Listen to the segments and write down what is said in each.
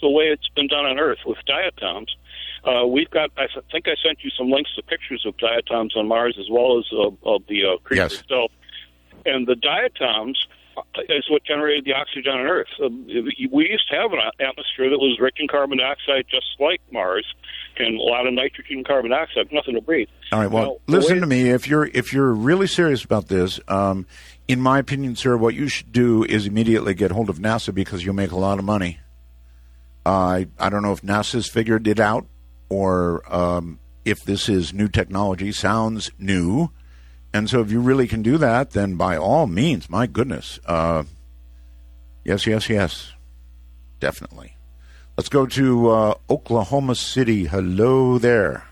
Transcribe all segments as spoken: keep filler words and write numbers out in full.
the way it's been done on Earth with diatoms. Uh, we've got, I think I sent you some links to pictures of diatoms on Mars as well as uh, of the uh, creature yes. itself. And the diatoms is what generated the oxygen on Earth. Uh, we used to have an atmosphere that was rich in carbon dioxide, just like Mars, and a lot of nitrogen and carbon dioxide, nothing to breathe. All right, well, now, listen to me. If you're if you're really serious about this, um, in my opinion, sir, what you should do is immediately get hold of NASA because you'll make a lot of money. Uh, I, I don't know if NASA's figured it out or um, if this is new technology, sounds new. And so if you really can do that, then by all means, my goodness. Uh, yes, yes, yes. Definitely. Let's go to uh, Oklahoma City. Hello there.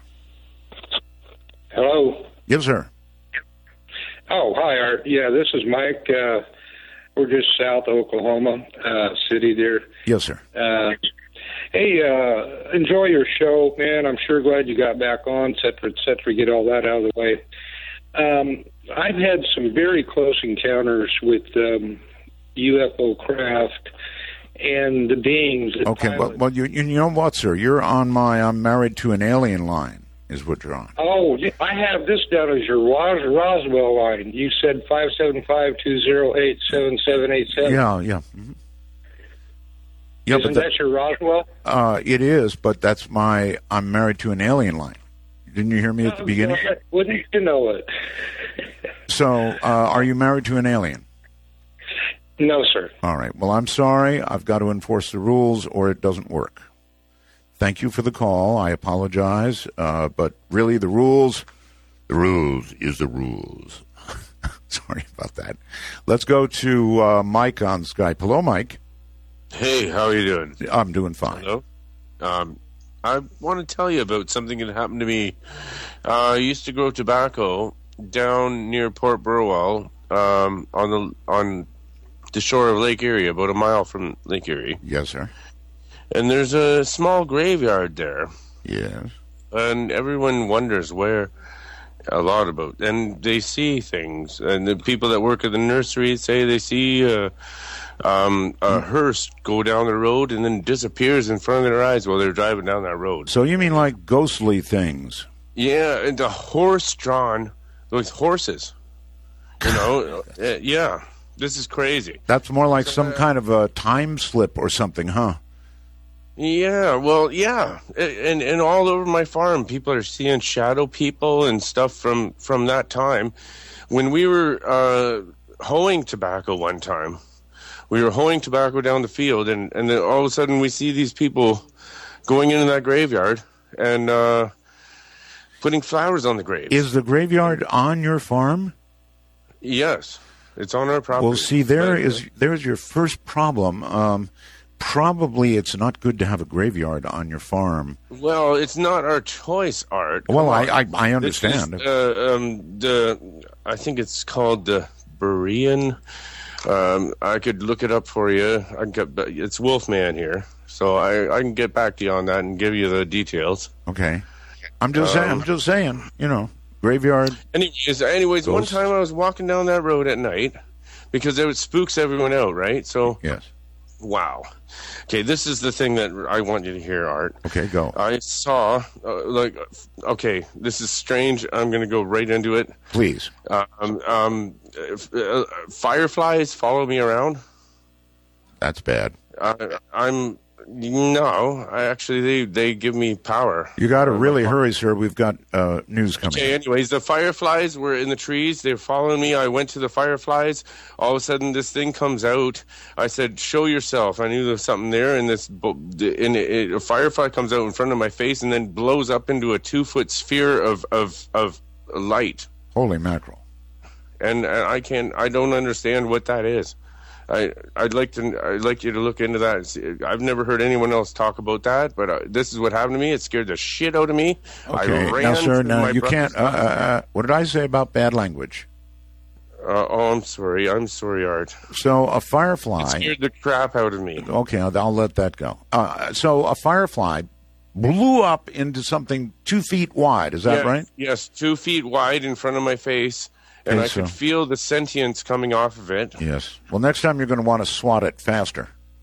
Hello. Yes, sir. Oh, hi, Art. Yeah, this is Mike. Uh, we're just south of Oklahoma uh, City there. Yes, sir. Uh, hey, uh, enjoy your show, man. I'm sure glad you got back on, et cetera, et cetera, get all that out of the way. Um, I've had some very close encounters with um, U F O craft and the beings. That okay, well, well you, you know what, sir? You're on my I'm married to an alien line is what you're on. Oh, I have this down as your Ros- Roswell line. You said five seven five, two oh eight, seven seven eight seven. Yeah, yeah. Mm-hmm. Yeah, Isn't but that, that your Roswell? Uh, it is, but that's my I'm married to an alien line. Didn't you hear me at the beginning? Wouldn't you know it? So, uh, are you married to an alien? No, sir. All right. Well, I'm sorry. I've got to enforce the rules or it doesn't work. Thank you for the call. I apologize. Uh, but really, the rules, the rules is the rules. Sorry about that. Let's go to uh, Mike on Skype. Hello, Mike. Hey, how are you doing? I'm doing fine. Hello. Um, I want to tell you about something that happened to me. Uh, I used to grow tobacco down near Port Burwell, um, on the on the shore of Lake Erie, about a mile from Lake Erie. Yes, sir. And there's a small graveyard there. Yes. And everyone wonders where a lot about, and they see things. And the people that work at the nursery say they see uh, um, a hearse go down the road and then disappears in front of their eyes while they're driving down that road. So you mean like ghostly things? Yeah, and the horse-drawn, those horses. You know, uh, yeah, this is crazy. That's more like so, some uh, kind of a time slip or something, huh? Yeah, well, yeah, and and all over my farm, people are seeing shadow people and stuff from, from that time. When we were uh, hoeing tobacco one time, we were hoeing tobacco down the field, and, and then all of a sudden we see these people going into that graveyard and uh, putting flowers on the graves. Is the graveyard on your farm? Yes, it's on our property. Well, see, there but, is there's your first problem. Um, probably it's not good to have a graveyard on your farm. Well, it's not our choice, Art. Well, I, I I understand. Is, uh, um, the I think it's called the Berean. Um, I could look it up for you. I can get, it's Wolfman here, so I, I can get back to you on that and give you the details. Okay, I'm just um, saying. I'm just saying. You know, graveyard. Anyways, anyways, Ghosts. one time I was walking down that road at night because it spooks everyone out, right? So yes. Wow. Okay, this is the thing that I want you to hear, Art. Okay, go. I saw, uh, like, okay, this is strange. I'm going to go right into it. Please. Um, um, uh, fireflies follow me around. That's bad. Uh, I'm, no, I actually, they, they give me power. You got to really hurry, sir. We've got uh, news coming. Okay, anyways, the fireflies were in the trees. They're following me. I went to the fireflies. All of a sudden, this thing comes out. I said, show yourself. I knew there was something there. And this and it, a firefly comes out in front of my face and then blows up into a two-foot sphere of, of, of light. Holy mackerel. And, and I can't, I don't understand what that is. I, I'd like to. I'd like you to look into that. And see. I've never heard anyone else talk about that, but uh, this is what happened to me. It scared the shit out of me. Okay, I ran now, sir, to now my you can't. Uh, uh, what did I say about bad language? Uh, oh, I'm sorry. I'm sorry, Art. So a firefly. It scared the crap out of me. Okay, I'll, I'll let that go. Uh, so a firefly blew up into something two feet wide. Is that yes, right? Yes, two feet wide in front of my face. And Okay, I so- could feel the sentience coming off of it. Yes. Well, next time you're going to want to swat it faster.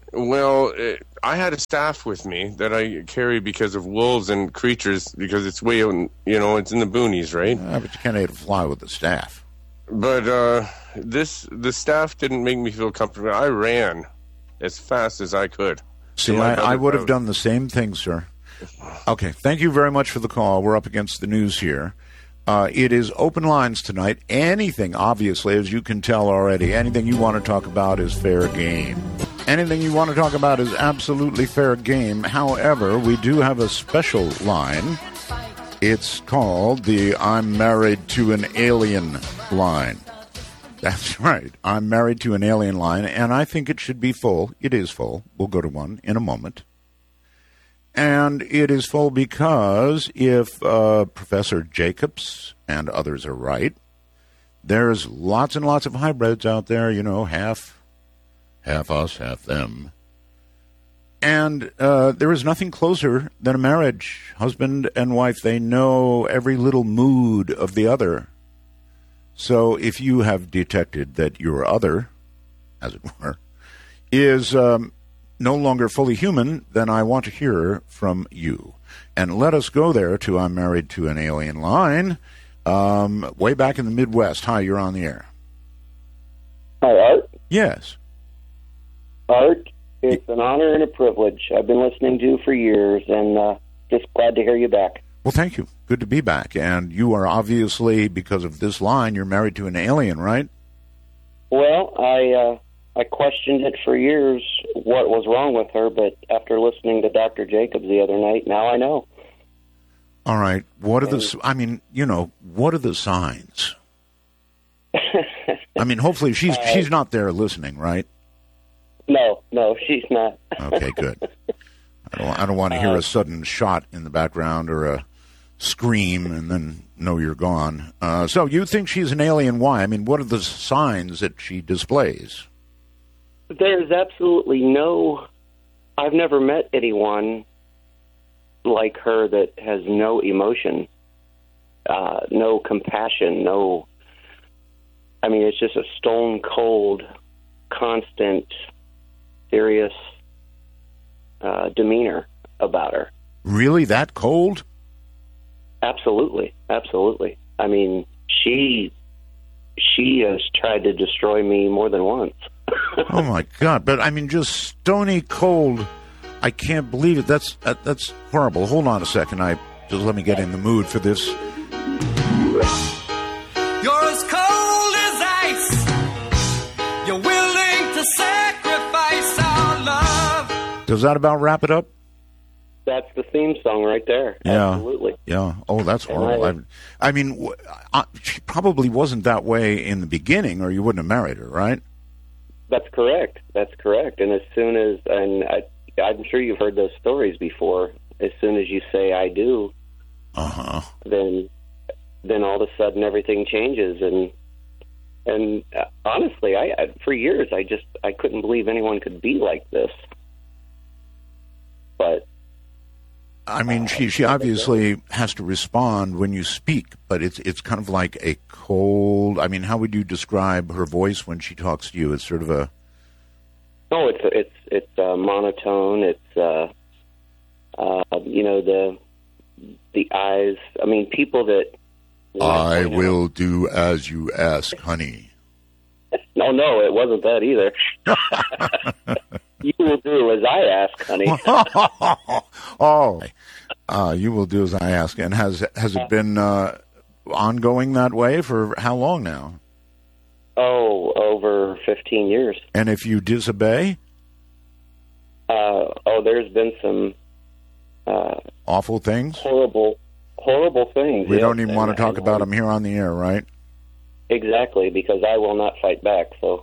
Well, it, I had a staff with me that I carry because of wolves and creatures, because it's way out, in, you know, it's in the boonies, right? Uh, but you can't even fly with the staff. But uh, this the staff didn't make me feel comfortable. I ran as fast as I could. See, I, I would have done the same thing, sir. Okay, thank you very much for the call. We're up against the news here. Uh, it is open lines tonight. Anything, obviously, as you can tell already, anything you want to talk about is fair game. Anything you want to talk about is absolutely fair game. However, we do have a special line. It's called the I'm Married to an Alien line. That's right. I'm married to an alien line, and I think it should be full. It is full. We'll go to one in a moment. And it is full because if uh, Professor Jacobs and others are right, there's lots and lots of hybrids out there, you know, half, half us, half them. And uh, there is nothing closer than a marriage. Husband and wife, they know every little mood of the other. So if you have detected that your other, as it were, is um, no longer fully human, then I want to hear from you. And let us go there to I'm Married to an Alien line, um, way back in the Midwest. Hi, you're on the air. Hi, Art. Yes. Art, it's an honor and a privilege. I've been listening to you for years, and uh, just glad to hear you back. Well, thank you. Good to be back. And you are obviously, because of this line, you're married to an alien, right? Well, I uh, I questioned it for years, what was wrong with her, but after listening to Doctor Jacobs the other night, now I know. All right. What are the, I mean, you know, what are the signs? I mean, hopefully she's uh, she's not there listening, right? No, no, she's not. Okay, good. I don't, I don't want to hear a sudden shot in the background or a scream and then know you're gone. Uh, so you think she's an alien? Why? I mean, what are the signs that she displays? There's absolutely no... I've never met anyone like her that has no emotion, uh, no compassion, no... I mean, it's just a stone-cold, constant, serious... Uh, demeanor about her. Really? That cold? Absolutely. Absolutely. I mean, she she has tried to destroy me more than once. Oh, my God. But, I mean, just stony cold. I can't believe it. That's that, that's horrible. Hold on a second. I Just let me get in the mood for this. You're as cold as ice. You're willing to sacrifice our love. Does that about wrap it up? That's the theme song right there. Yeah. Absolutely. Yeah. Oh, that's horrible. I, I mean, I, she probably wasn't that way in the beginning, or you wouldn't have married her, right? That's correct. That's correct. And as soon as, and I, I'm sure you've heard those stories before, as soon as you say I do, uh-huh. then then all of a sudden everything changes. And and uh, honestly, I, I for years I just I couldn't believe anyone could be like this. But I mean, she she obviously has to respond when you speak, but it's it's kind of like a cold. I mean, how would you describe her voice when she talks to you? It's sort of a. Oh, it's it's it's uh, monotone. It's uh, uh, you know the the eyes. I mean, people that. I will know, do as you ask, honey. No, no, it wasn't that either. You will do as I ask, honey. Oh, uh, you will do as I ask. And has has it been uh, ongoing that way for how long now? Oh, over fifteen years. And if you disobey? Uh, oh, there's been some... Uh, awful things? Horrible, horrible things. We yes, don't even and, want to talk and, about them here on the air, right? Exactly, because I will not fight back, so...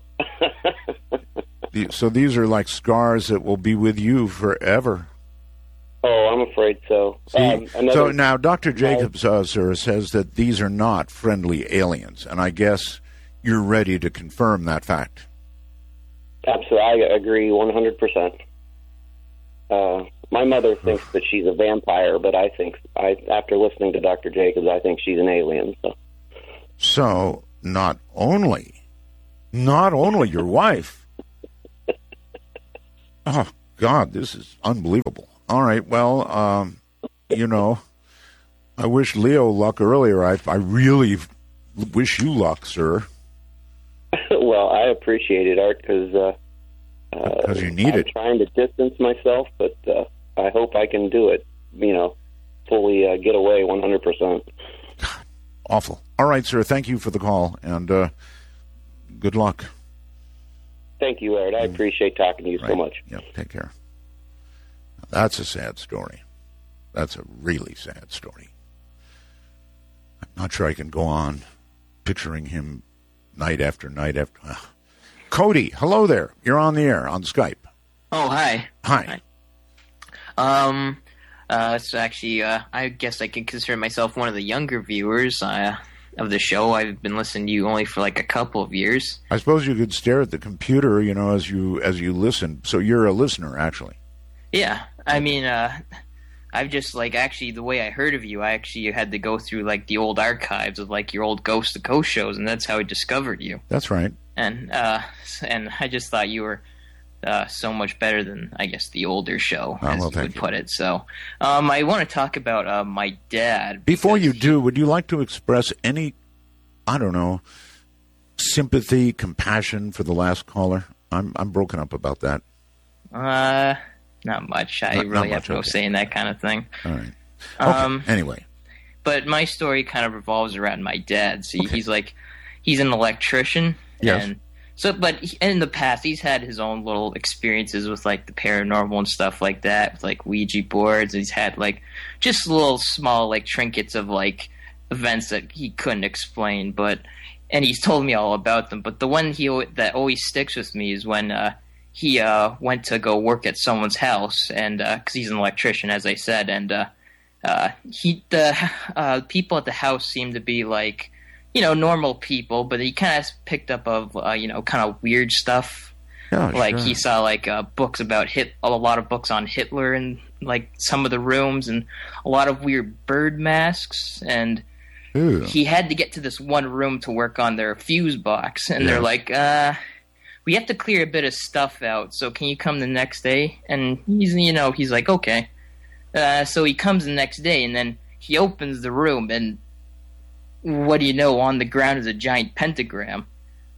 So these are like scars that will be with you forever. Oh, I'm afraid so. Um, another, so now Doctor Jacobs, uh, sir, says that these are not friendly aliens, and I guess you're ready to confirm that fact. Absolutely, I agree one hundred percent. Uh, my mother thinks that she's a vampire, but I think, I, after listening to Doctor Jacobs, I think she's an alien. So, so not only, not only your wife, Oh, God, this is unbelievable. All right, well, um, you know, I wish Leo luck earlier. I, I really wish you luck, sir. Well, I appreciate it, Art, because uh, Because you need I'm it. trying to distance myself, but uh, I hope I can do it, you know, fully uh, get away one hundred percent. Awful. All right, sir, thank you for the call, and uh, good luck. Thank you, Art. I appreciate talking to you Right. so much. Yeah, take care. That's a sad story. That's a really sad story. I'm not sure I can go on picturing him night after night after. Uh. Cody, hello there. You're on the air on Skype. Oh, hi. Hi. Hi. Um, uh, so actually, uh, I guess I can consider myself one of the younger viewers uh, of the show. I've been listening to you only for like a couple of years. I suppose you could stare at the computer, you know, as you as you listen. So you're a listener, actually. Yeah, I mean, uh, I've just like actually the way I heard of you, I actually had to go through like the old archives of like your old Ghost to Coast shows, and that's how I discovered you. That's right. And uh, and I just thought you were uh, so much better than I guess the older show, Oh, as well, you thank would you. put it. So um, I want to talk about uh, my dad. Before you because do, would you like to express any, I don't know, sympathy, compassion for the last caller? I'm I'm broken up about that. Uh, not much. I Not- not really much, have no okay. say in that kind of thing. All right. Okay. Um, anyway, But my story kind of revolves around my dad. See, he's like, he's an electrician. Yes. And so, but he, in the past, he's had his own little experiences with like the paranormal and stuff like that, with like Ouija boards. He's had like just little small like trinkets of like events that he couldn't explain. But and he's told me all about them. But the one he al- that always sticks with me is when uh, he uh, went to go work at someone's house, and because he's an electrician, as I said, and uh, uh, he the uh, people at the house seemed to be like, you know, normal people, but he kind of picked up of uh, you know, kind of weird stuff. yeah, Like sure. he saw like uh, books about Hit, a lot of books on Hitler in like some of the rooms, and a lot of weird bird masks. And Ew. he had to get to this one room to work on their fuse box, and they're Yes. like, uh, we have to clear a bit of stuff out, so can you come the next day? And he's, you know, he's like, okay. Uh, so he comes the next day, and then he opens the room, and what do you know? On the ground is a giant pentagram.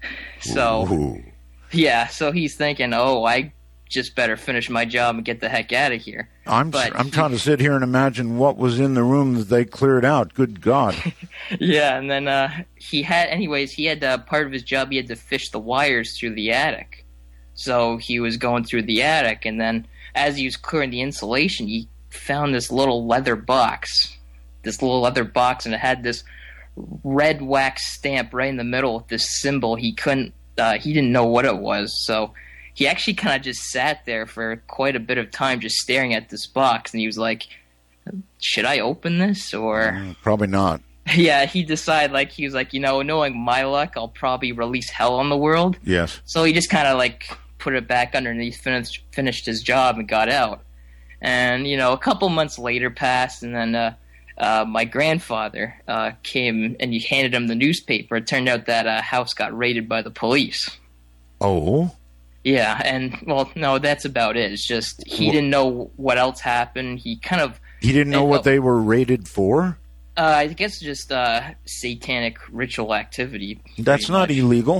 So Ooh. yeah, so he's thinking, oh, I just better finish my job and get the heck out of here. I'm But I'm he- trying to sit here and imagine what was in the room that they cleared out. Good God. Yeah, and then uh, he had, anyways, he had uh, part of his job. He had to fish the wires through the attic. So he was going through the attic, and then as he was clearing the insulation, he found this little leather box, this little leather box, and it had this red wax stamp right in the middle with this symbol. He couldn't, uh, he didn't know what it was, so he actually kind of just sat there for quite a bit of time, just staring at this box, and he was like, "Should I open this or?" Mm, Probably not. Yeah, he decided, like, he was like, you know, knowing my luck, I'll probably release hell on the world. Yes. So he just kind of, like, put it back underneath, finished, finished his job, and got out. And, you know, a couple months later passed, and then uh, uh, my grandfather uh, came and he handed him the newspaper. It turned out that uh, house got raided by the police. Oh. Yeah, and, well, no, that's about it. It's just he Wha- didn't know what else happened. He kind of, He didn't know And- what oh. they were rated for? uh, I guess just uh, satanic ritual activity. That's pretty not much. illegal.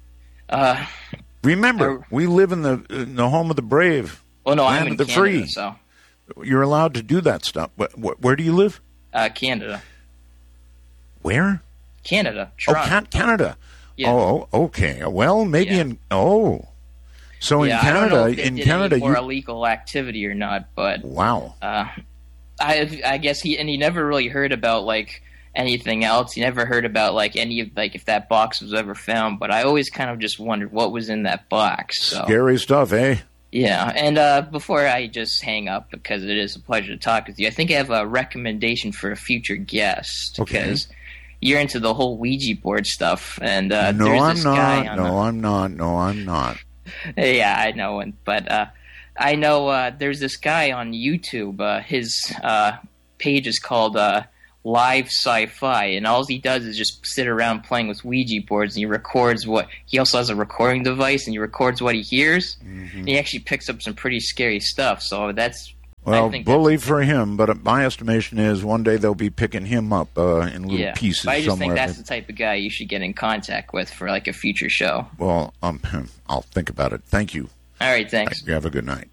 Uh, Remember, Uh, we live in the in the home of the brave. well, no, Land I'm in of the Canada, free. so You're allowed to do that stuff. Wh- wh- Where do you live? uh, Canada, Where? Canada, Oh, Toronto. Can- Canada. Yeah. Oh, okay. Well, maybe Yeah. in oh, so in yeah, I don't know Canada, if they in did Canada, any more you illegal activity or not, but wow. uh, I I guess he and he never really heard about like anything else. He never heard about like any of like if that box was ever found. But I always kind of just wondered what was in that box. So Scary stuff, eh? yeah, and uh, before I just hang up, because it is a pleasure to talk with you, I think I have a recommendation for a future guest. Okay. Because you're into the whole Ouija board stuff, and uh, no, there's I'm this guy not. on No, the- I'm not. No, I'm not. Yeah, I know, and but uh, I know uh, there's this guy on YouTube. Uh, his uh, page is called uh, live sci-fi, and all he does is just sit around playing with Ouija boards, and he records what he also has a recording device, and he records what he hears. Mm-hmm. And he actually picks up some pretty scary stuff. So that's well, I think bully that's, for him. But my estimation is one day they'll be picking him up uh, in little yeah, pieces but I just somewhere. think that's the type of guy you should get in contact with for like a future show. Well, um, I'll think about it. Thank you. All right, thanks. You have a good night.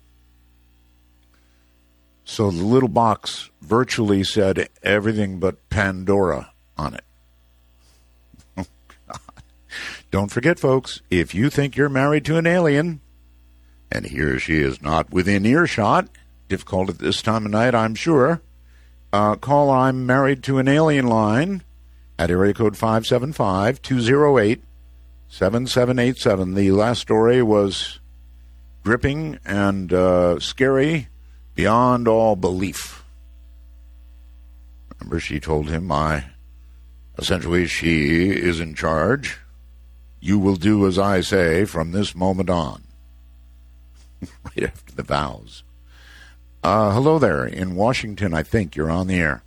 So the little box virtually said everything but Pandora on it. Oh, God. Don't forget, folks, if you think you're married to an alien, and he or she is not within earshot, difficult at this time of night, I'm sure, uh, call I'm Married to an Alien line at area code five seven five, two oh eight, seven seven eight seven. The last story was gripping and uh, scary beyond all belief. Remember, she told him, I, essentially, she is in charge. You will do as I say from this moment on. Right after the vows. Uh, hello there. In Washington, I think. You're on the air.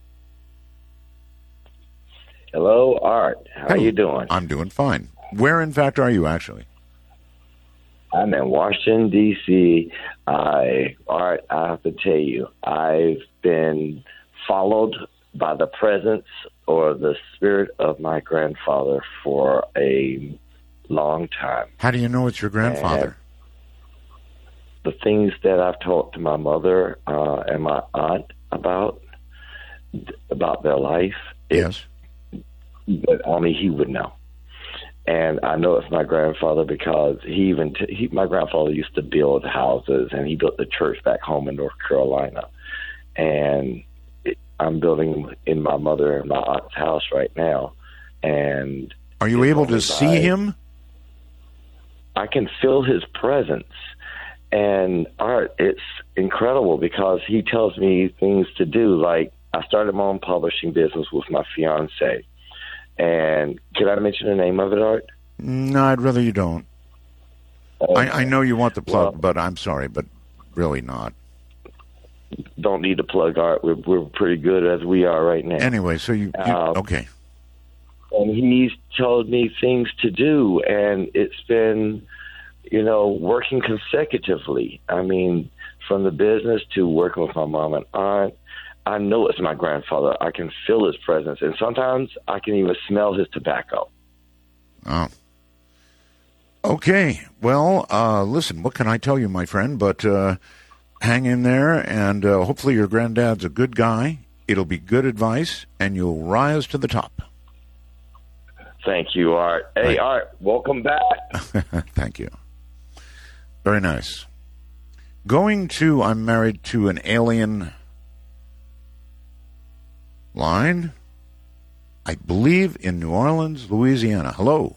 Hello, Art. How Hey, are you doing? I'm doing fine. Where, in fact, are you, actually? I'm in Washington, D C I, Art, I have to tell you, I've been followed by the presence or the spirit of my grandfather for a long time. How do you know it's your grandfather? And the things that I've talked to my mother uh, and my aunt about, about their life, Yes. that only he would know. And I know it's my grandfather because he even t- he, my grandfather used to build houses, and he built the church back home in North Carolina. And it, I'm building in my mother and my aunt's house right now. And Are you able to see by, him? I can feel his presence. And Art, it's incredible because he tells me things to do. Like, I started my own publishing business with my fiance. And can I mention the name of it, Art? No, I'd rather you don't. Okay. I, I know you want the plug, Well, but I'm sorry, but really not. Don't need to plug, Art. We're, we're pretty good as we are right now. Anyway, so you, you Um, okay. And he's told me things to do, and it's been, you know, working consecutively. I mean, from the business to working with my mom and aunt. I know it's my grandfather. I can feel his presence, and sometimes I can even smell his tobacco. Oh. Okay. Well, uh, listen, what can I tell you, my friend? But uh, hang in there, and uh, hopefully your granddad's a good guy. It'll be good advice, and you'll rise to the top. Thank you, Art. Hey, Right. Art, welcome back. Thank you. Very nice. Going to I'm Married to an Alien line, I believe in New Orleans, Louisiana. Hello.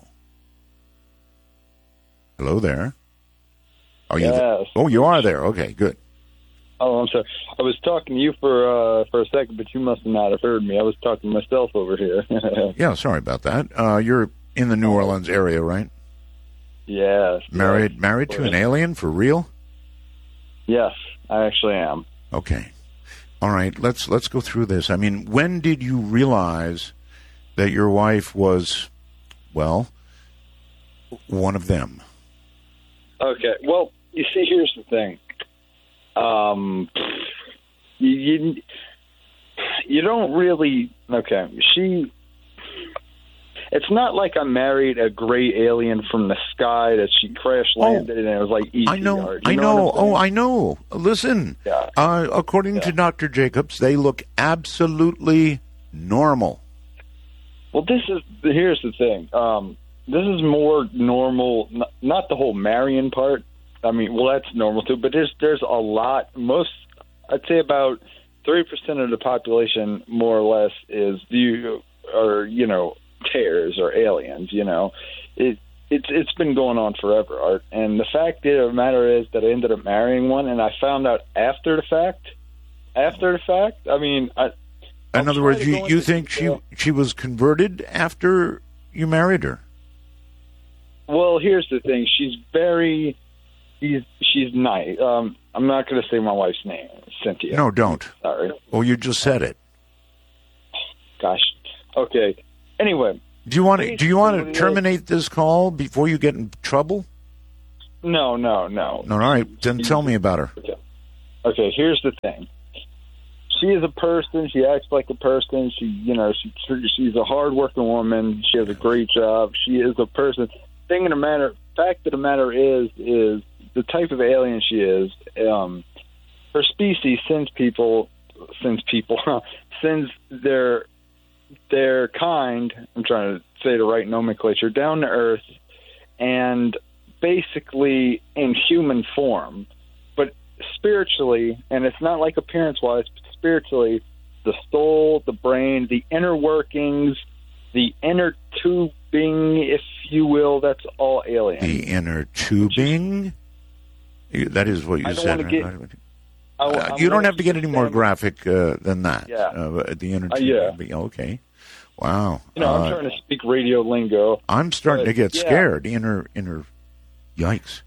Hello there. Are you? Yes. th- oh, you are there. Okay, good. Oh, I'm sorry. I was talking to you for uh, for a second, but you must not have heard me. I was talking to myself over here. Yeah, sorry about that. Uh, you're in the New Orleans area, right? Yes. Married, yes. married to an alien for real? Yes, I actually am. Okay. All right. Let's let's go through this. I mean, when did you realize that your wife was, well, one of them? Okay. Well, you see, here's the thing. Um, you, you you don't really. Okay, she. It's not like I married a gray alien from the sky that she crash landed and it was like E T. I know. art. I You know. what I'm saying? Oh, I know. Listen. Yeah. Uh, according Yeah. to Doctor Jacobs, they look absolutely normal. Well, this is here's the thing. Um, this is more normal. Not, not the whole Marion part. I mean, well, that's normal too. But there's there's a lot. Most I'd say about thirty percent of the population, more or less, is you or you know tears or aliens. You know, it it's it's been going on forever, Art. And the fact of the matter is that I ended up marrying one, and I found out after the fact. After the fact, I mean, I. In I'll other try words, to you, go you into think she detail. she was converted after you married her? Well, here's the thing. She's very, she's she's nice. Um, I'm not going to say my wife's name, Cynthia. No, don't. Sorry. Oh, you just said it. gosh. Okay. Anyway. Do you want to, do you want to terminate this call before you get in trouble? No, no, no. No, all right. Then tell me about her. Okay. Okay, here's the thing. She is a person. She acts like a person. She, you know, she she's a hardworking woman. She has a great job. She is a person. Thing of the matter, fact of the matter is, is the type of alien she is. Um, her species sends people, sends people, sends their their kind. I'm trying to say the right nomenclature, down to Earth, and basically in human form, but spiritually, and it's not like appearance-wise, but spiritually, the soul, the brain, the inner workings, the inner tubing, if you will, that's all alien. The inner tubing? That is what you I don't said. want to get, I, uh, you don't have to get any more graphic uh, than that. Yeah. Uh, the inner Uh, tubing. yeah. Okay. Wow. You know, uh, I'm trying to speak radio lingo. I'm starting but, to get yeah. scared. Inner, inner, yikes.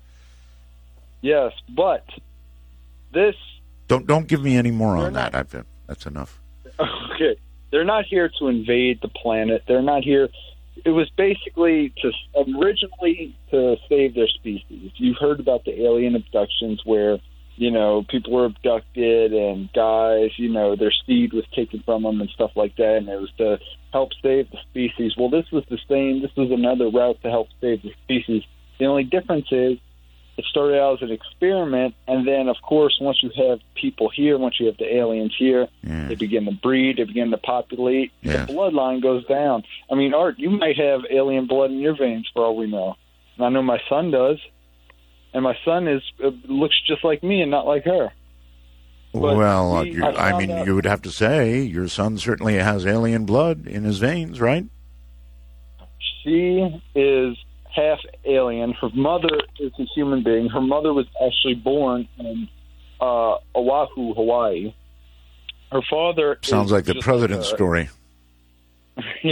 Yes, but this... Don't don't give me any more on not, that. I've, that's enough. Okay. They're not here to invade the planet. They're not here... It was basically to originally to save their species. You've heard about the alien abductions where, you know, people were abducted and guys, you know, their seed was taken from them and stuff like that, and it was to help save the species. Well, this was the same. This was another route to help save the species. The only difference is it started out as an experiment, and then, of course, once you have people here, once you have the aliens here, yeah. they begin to breed, they begin to populate, yeah. the bloodline goes down. I mean, Art, you might have alien blood in your veins for all we know. And I know my son does, and my son is uh, looks just like me and not like her. But well, uh, we, you, I, I mean, out, you would have to say your son certainly has alien blood in his veins, right? She is half alien. Her mother is a human being. Her mother was actually born in uh, Oahu, Hawaii. Her father sounds is like the just president's like story. Yeah,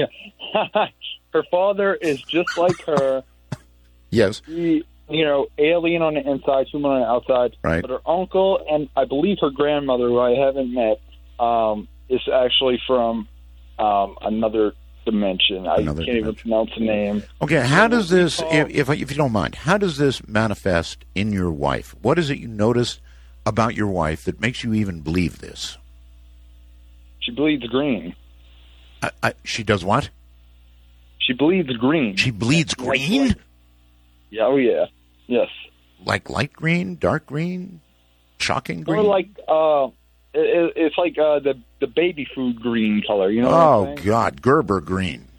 her father is just like her. Yes. She, you know, alien on the inside, human on the outside. Right. But her uncle and I believe her grandmother, who I haven't met, um, is actually from um, another dimension. I Another can't dimension. even pronounce the name. Okay, how does this, call- if, if if you don't mind, how does this manifest in your wife? What is it you notice about your wife that makes you even believe this? She bleeds green. I, I, she does what? She bleeds green. She bleeds green? Yeah, oh yeah. Yes. Like light green, dark green, shocking green? Or like, uh, it, it's like uh, the the baby food green color. You know what I'm oh, saying? God, Gerber green.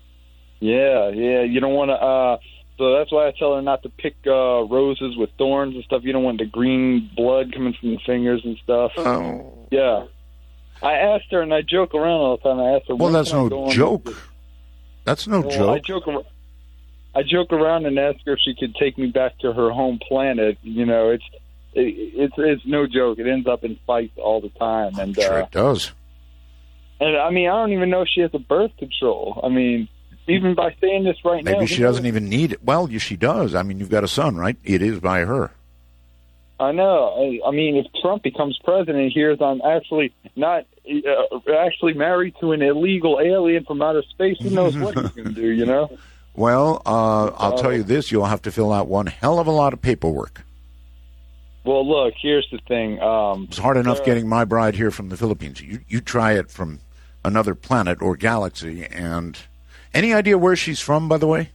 Yeah, yeah. You don't want to. Uh, so that's why I tell her not to pick uh, roses with thorns and stuff. You don't want the green blood coming from the fingers and stuff. Oh. Yeah. I asked her, and I joke around all the time. I asked her. Well, when that's can I no go on joke. this- That's no Well, joke. I joke. ar- I joke around and ask her if she could take me back to her home planet. You know, it's it, it's it's no joke. It ends up in fights all the time, and Sure uh, it does. and I mean, I don't even know if she has a birth control. I mean, even by saying this right now, Maybe she doesn't even need it. Well, she does. I mean, you've got a son, right? It is by her. I know. I, I mean, if Trump becomes president, he hears I'm actually not uh, actually married to an illegal alien from outer space. Who knows what he's going to do? You know. Well, uh, I'll tell you this. You'll have to fill out one hell of a lot of paperwork. Well, look, here's the thing. Um, It's hard enough uh, getting my bride here from the Philippines. You you try it from another planet or galaxy. And any idea where she's from, by the way?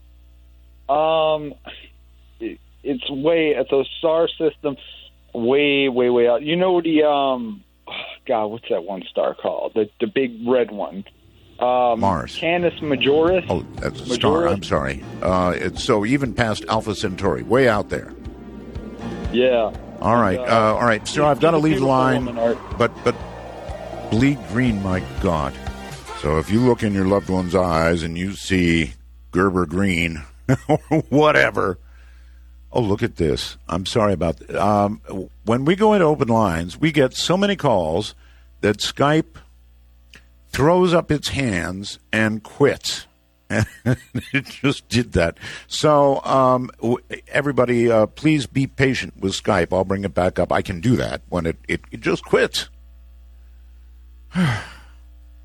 Um, it, it's way at the star system, way, way, way out. You know the um, God, what's that one star called? The the big red one. Um, Mars. Canis Majoris. Oh, that's a star. I'm sorry. Uh, it's so even past Alpha Centauri, way out there. Yeah. All right, And, uh, all right. So I've got to leave the beautiful line, woman, Art. but but bleed green, my God. So if you look in your loved one's eyes and you see Gerber green or whatever, oh, look at this. I'm sorry about that. Um, when we go into open lines, we get so many calls that Skype throws up its hands and quits. And it just did that. So um, w- everybody, uh, please be patient with Skype. I'll bring it back up. I can do that when it, it, it just quits.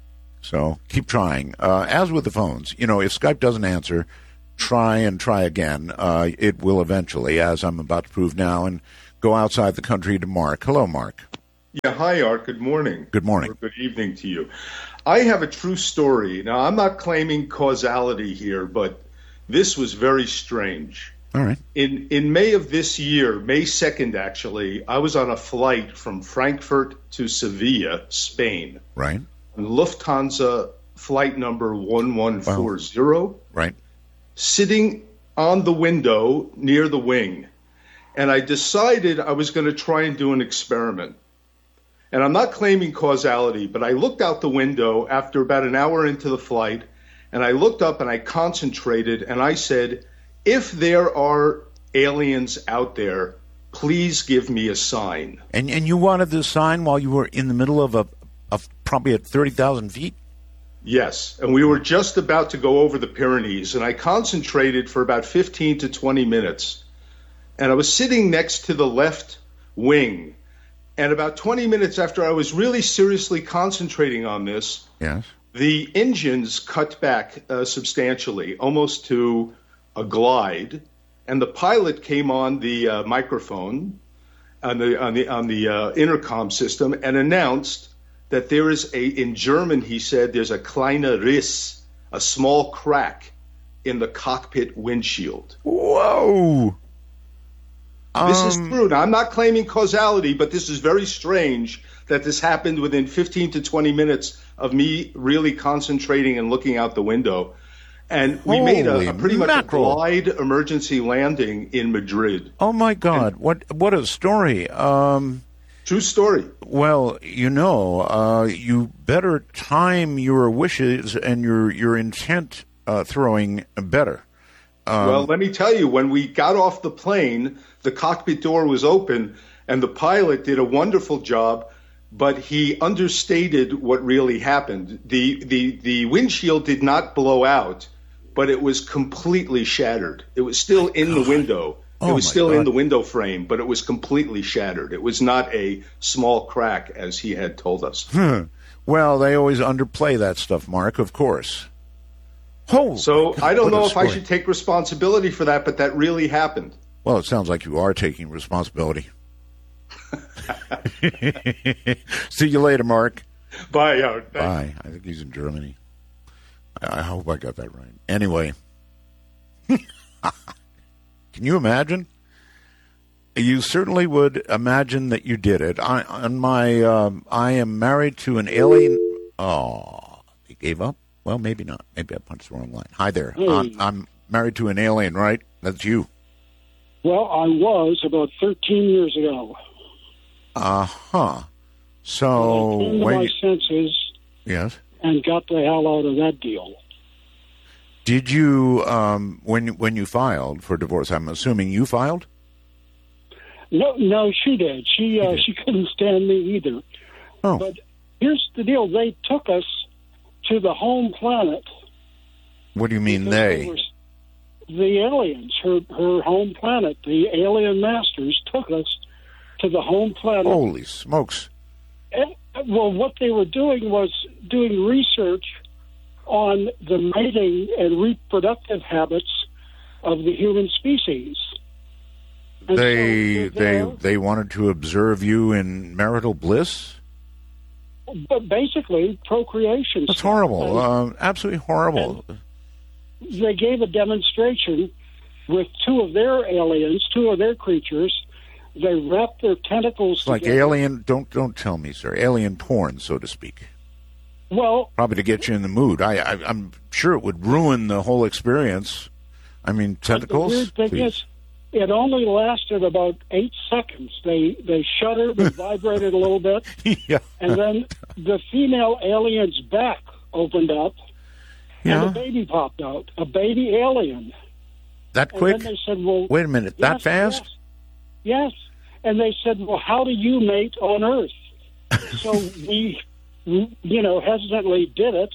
So keep trying. Uh, as with the phones, you know, if Skype doesn't answer, try and try again. Uh, it will eventually, as I'm about to prove now, and go outside the country to Mark. Hello, Mark. Yeah, hi, Art. Good morning. Good morning. Or good evening to you. I have a true story. Now, I'm not claiming causality here, but this was very strange. All right. In in May of this year, May second, actually, I was on a flight from Frankfurt to Sevilla, Spain. Right. Lufthansa flight number one one four zero. Wow. Right. Sitting on the window near the wing. And I decided I was going to try and do an experiment. And I'm not claiming causality, but I looked out the window after about an hour into the flight, and I looked up and I concentrated, and I said, if there are aliens out there, please give me a sign. And and you wanted this sign while you were in the middle of a of probably at thirty thousand feet? Yes, and we were just about to go over the Pyrenees, and I concentrated for about fifteen to twenty minutes. And I was sitting next to the left wing, and about twenty minutes after I was really seriously concentrating on this, yes, the engines cut back uh, substantially, almost to a glide, and the pilot came on the uh, microphone on the on the on the uh, intercom system and announced that there is a, in German, he said, there's a kleiner Riss, a small crack in the cockpit windshield. Whoa! This um, is true. Now, I'm not claiming causality, but this is very strange that this happened within fifteen to twenty minutes of me really concentrating and looking out the window. And we made a, a pretty much mackerel. a glide emergency landing in Madrid. Oh, my God. And what what a story. Um, true story. Well, you know, uh, you better time your wishes and your, your intent uh, throwing better. Um, well, let me tell you, when we got off the plane, the cockpit door was open, and the pilot did a wonderful job, but he understated what really happened. The, the, the windshield did not blow out, but it was completely shattered. It was still in the window. Oh, it was still God. in the window frame, but it was completely shattered. It was not a small crack, as he had told us. Hmm. Well, they always underplay that stuff, Mark, of course. Oh, so God, I don't know if story. I should take responsibility for that, but that really happened. Well, it sounds like you are taking responsibility. See you later, Mark. Bye, Howard. Bye. I think he's in Germany. I hope I got that right. Anyway. Can you imagine? You certainly would imagine that you did it. I, on my, um, I am married to an alien. Oh, he gave up? Well, maybe not. Maybe I punched the wrong line. Hi there. Hey. I'm, I'm married to an alien, right? That's you. Well, I was about thirteen years ago. Uh-huh. So, I came to when my you, senses yes, and got the hell out of that deal. Did you, um, when when you filed for divorce? I'm assuming you filed. No, no, she did. She uh, she couldn't stand me either. Oh. But here's the deal: they took us to the home planet. What do you mean because they? they were, the aliens, her her home planet, the alien masters took us to the home planet. Holy smokes! And, well, what they were doing was doing research on the mating and reproductive habits of the human species. And They so they they wanted to observe you in marital bliss. But basically, procreation. That's horrible. Uh, absolutely horrible. They gave a demonstration with two of their aliens, two of their creatures. They wrapped their tentacles It's like together. alien. Don't don't tell me, sir. Alien porn, so to speak. Well, probably to get you in the mood. I, I I'm sure it would ruin the whole experience. I mean, tentacles. The weird thing Please. is, it only lasted about eight seconds. They they shuddered and vibrated a little bit, yeah. and then the female alien's back opened up, Yeah. and a baby popped out. A baby alien. That And quick? then they said, "Well, Wait a minute. That yes, fast? Yes. yes." And they said, "Well, how do you mate on Earth?" So we, you know, hesitantly did it,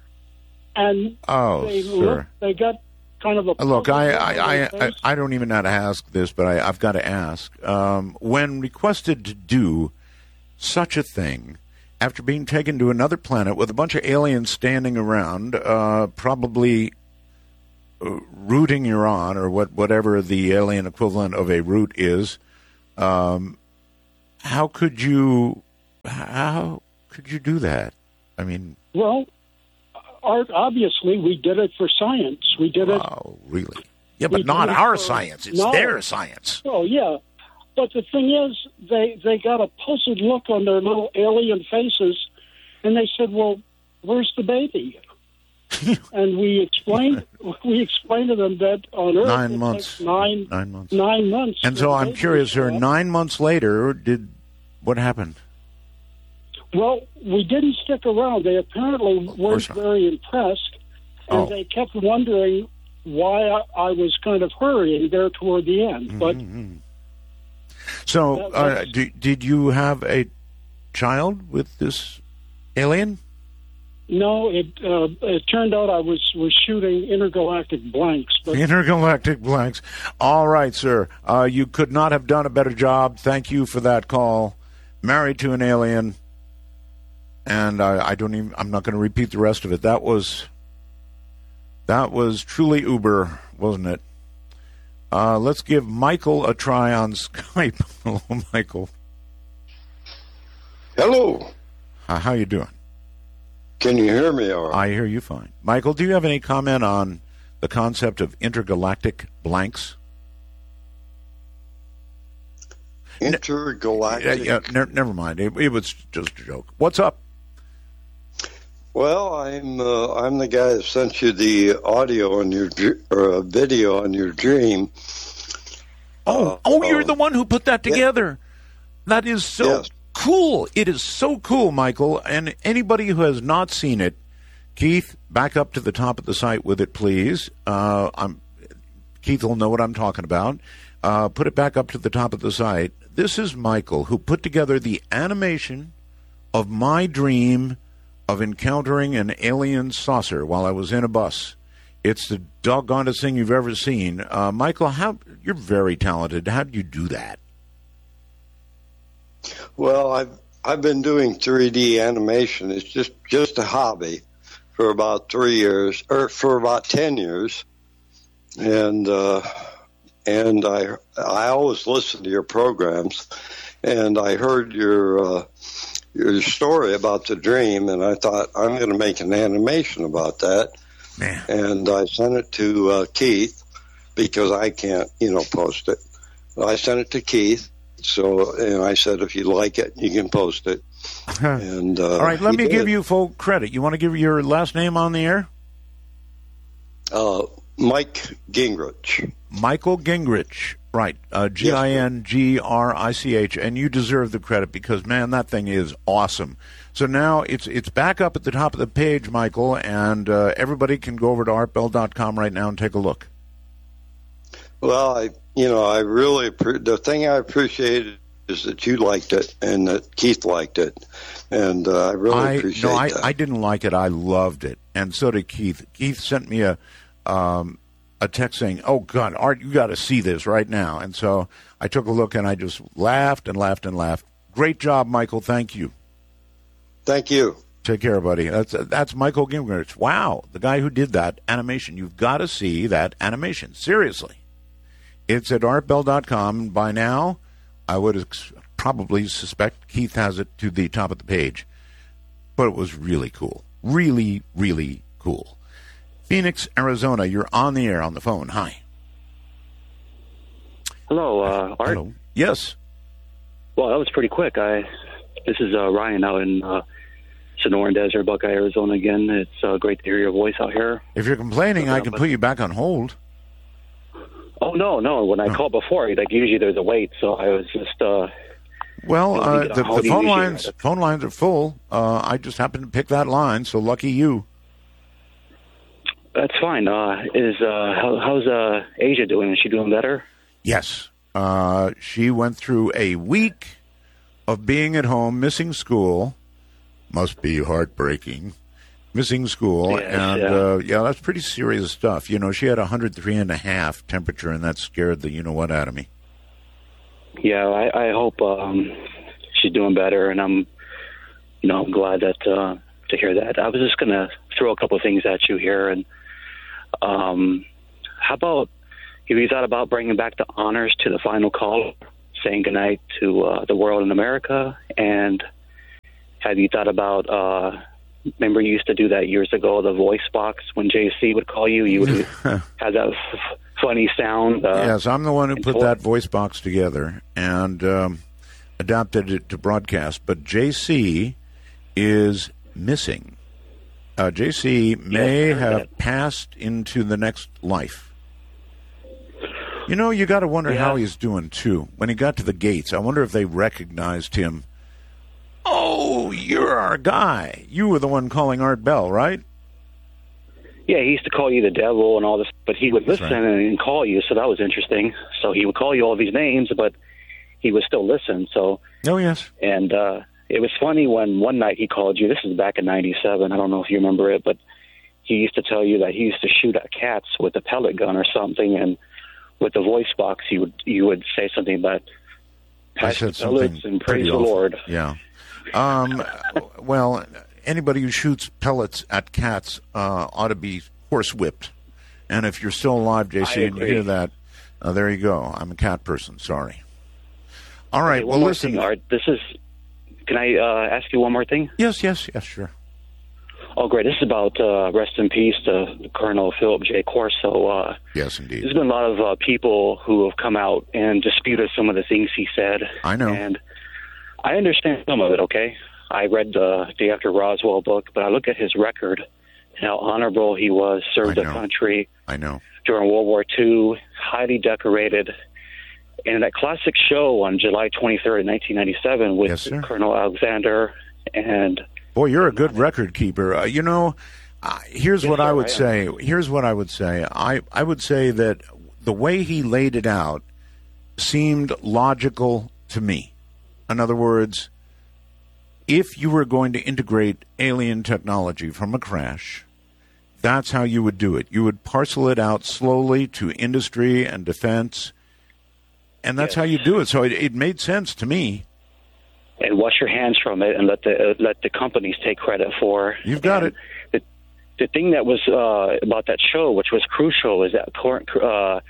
and Oh, they sir. looked, they got kind of a Uh, Look, I puzzle I, on I, their I face. I don't even know how to ask this, but I, I've got to ask. Um, when requested to do such a thing, after being taken to another planet with a bunch of aliens standing around, uh, probably uh, rooting you on, or what, whatever the alien equivalent of a root is. Um, how could you? How could you do that? I mean, well, Art, obviously we did it for science. We did it. Oh, really? Yeah, but not our science. It's knowledge. Their science. Oh, yeah. But the thing is, they, they got a puzzled look on their little alien faces, and they said, well, where's the baby? And we explained we explained to them that on Earth nine it months. takes nine, nine months. Nine months. And so I'm baby curious, to sir, grow up. nine months later, did what happened? Well, we didn't stick around. They apparently weren't very impressed, and Oh. they kept wondering why I, I was kind of hurrying there toward the end. But Mm-hmm. So, That- uh, that's- d- did you have a child with this alien? no, it uh, it turned out I was, was shooting intergalactic blanks. But Intergalactic blanks. All right, sir. Uh, you could not have done a better job. Thank you for that call. Married to an alien. And I, I don't even. I'm not going to repeat the rest of it. That was. That was truly uber, wasn't it? Uh, let's give Michael a try on Skype. Hello, Michael. Hello. Uh, how you doing? Can you hear me all right? I hear you fine. Michael, do you have any comment on the concept of intergalactic blanks? Intergalactic? Yeah, yeah, ne- never mind. It, it was just a joke. What's up? Well, I'm uh, I'm the guy that sent you the audio on your dr- or a video on your dream. Oh, Uh, oh, you're uh, the one who put that yeah. together. That is so Yes. cool. It is so cool, Michael. And anybody who has not seen it, Keith, back up to the top of the site with it, please. Uh, I'm, Keith will know what I'm talking about. Uh, put it back up to the top of the site. This is Michael, who put together the animation of my dream of encountering an alien saucer while I was in a bus. It's the doggonest thing you've ever seen. Uh, Michael, how you're very talented. How did you do that? Well, I've I've been doing three D animation. It's just just a hobby for about three years, or for about ten years, and uh, and I I always listen to your programs, and I heard your uh, your story about the dream, and I thought I'm going to make an animation about that, Man. and I sent it to uh, Keith because I can't you know post it. I sent it to Keith. So, and I said, if you like it, you can post it. And uh, All right, let he me did. give you full credit. You want to give your last name on the air? Uh, Mike Gingrich. Michael Gingrich. Right. Uh, G I N G R I C H. And you deserve the credit because, man, that thing is awesome. So now it's it's back up at the top of the page, Michael, and uh, everybody can go over to art bell dot com right now and take a look. Well, I, you know, I really, the thing I appreciated is that you liked it and that Keith liked it. And uh, I really I, appreciate no, I, that. I didn't like it. I loved it. And so did Keith. Keith sent me a um, a text saying, oh, God, Art, you got to see this right now. And so I took a look and I just laughed and laughed and laughed. Great job, Michael. Thank you. Thank you. Take care, buddy. That's that's Michael Gingrich. Wow, the guy who did that animation. You've got to see that animation. Seriously. It's at art bell dot com. By now, I would ex- probably suspect Keith has it to the top of the page. But it was really cool. Really, really cool. Phoenix, Arizona, you're on the air on the phone. Hi. Hello, uh, Art. Hello. Yes. Well, that was pretty quick. I this is uh, Ryan out in uh, Sonoran Desert, Buckeye, Arizona. Again, it's uh, great to hear your voice out here. If you're complaining, Uh, I can but- put you back on hold. Oh no, no. When I Oh. called before, like usually there's a wait, so I was just. Uh, Well, Maybe uh, get the, a hold the of you phone usually, lines right? phone lines are full. Uh, I just happened to pick that line, so lucky you. that's fine. Uh, is uh, how, how's uh, Asia doing? Is she doing better? Yes. Uh, she went through a week of being at home, missing school. Must be heartbreaking. Missing school. Yes, and, yeah. Uh, yeah, that's pretty serious stuff. You know, she had one hundred three and a half temperature, and that scared the you-know-what out of me. Yeah, I, I hope um, she's doing better, and I'm you know, I'm glad that uh, to hear that. I was just going to throw a couple of things at you here. And um, how about, have you thought about bringing back the honors to the final call, saying goodnight to uh, the world in America? And have you thought about, uh, remember you used to do that years ago, the voice box, when J C would call you, you would have that f- funny sound. Uh, yes, I'm the one who put that voice box together and um, adapted it to broadcast. But J C is missing. Uh, J C may yes, have that. passed into the next life. You know, you got to wonder yeah. how he's doing, too. When he got to the gates, I wonder if they recognized him. Oh, you're our guy. You were the one calling Art Bell, right? Yeah, he used to call you the devil and all this, but he would That's listen right. and call you, so that was interesting. So he would call you all these names, but he would still listen. So, oh, yes. And uh, it was funny when one night he called you. This is back in ninety-seven. I don't know if you remember it, but he used to tell you that he used to shoot at cats with a pellet gun or something, and with the voice box, you would you would say something about I said something and praise the awful. Lord. Yeah. Um, well, anybody who shoots pellets at cats uh, ought to be horsewhipped. And if you're still alive, J C, and you hear that, uh, there you go. I'm a cat person. Sorry. All right. Okay, well, one more listen. thing, Art. This is. Can I uh, ask you one more thing? Yes, yes, yes, sure. Oh, great. This is about, uh, rest in peace, to Colonel Philip J. Corso. Uh, yes, indeed. There's been a lot of uh, people who have come out and disputed some of the things he said. I know. And I understand some of it, okay? I read the Day After Roswell book, but I look at his record, how honorable he was, served the country. I know. During World War Two, highly decorated. And that classic show on July twenty-third, nineteen ninety-seven, with Yes, sir. Colonel Alexander and... Boy, you're a good record keeper. Uh, you know, uh, here's Yes, what sir, I would I am. say. Here's what I would say. I, I would say that the way he laid it out seemed logical to me. In other words, if you were going to integrate alien technology from a crash, that's how you would do it. You would parcel it out slowly to industry and defense, and that's Yes. how you do it. So it, it made sense to me. and wash your hands from it and let the uh, let the companies take credit for. You've got and it. The, the thing that was uh, about that show, which was crucial, is that uh,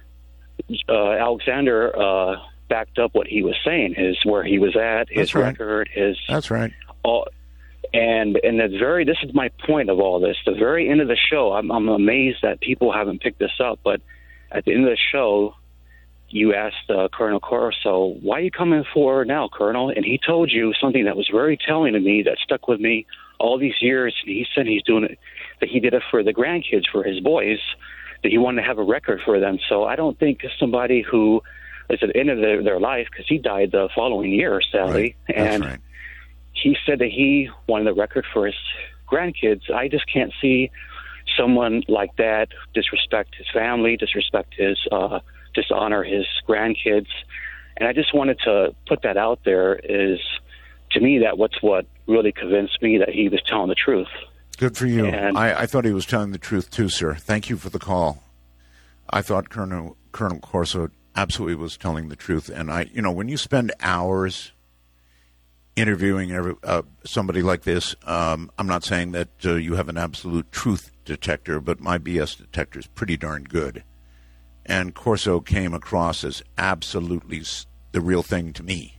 uh, Alexander uh, backed up what he was saying, his where he was at, his That's right. record, his That's right. all. And and the very this is my point of all this. The very end of the show, I'm, I'm amazed that people haven't picked this up. But at the end of the show, you asked uh, Colonel Corso, "Why are you coming forward now, Colonel?" And he told you something that was very telling to me, that stuck with me all these years. And he said he's doing it, that he did it for the grandkids, for his boys, that he wanted to have a record for them. So I don't think somebody who is at the end of their, their life, because he died the following year, sadly, Right. and That's right. he said that he wanted the record for his grandkids. I just can't see someone like that disrespect his family, disrespect his, uh, dishonor his grandkids. And I just wanted to put that out there. Is to me, that what's what really convinced me that he was telling the truth. Good for you. And- I, I thought he was telling the truth too, sir. Thank you for the call. I thought Colonel Colonel Corso absolutely was telling the truth. And I, you know, when you spend hours interviewing every, uh, somebody like this, um, I'm not saying that uh, you have an absolute truth detector, but my B S detector is pretty darn good. And Corso came across as absolutely s- the real thing to me.